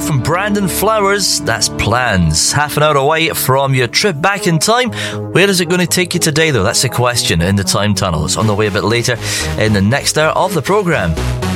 you from Brandon Flowers. That's Plans. Half an hour away from your trip back in time. Where is it going to take you today, though? That's the question in the time tunnel. It's on the way a bit later in the next hour of the programme.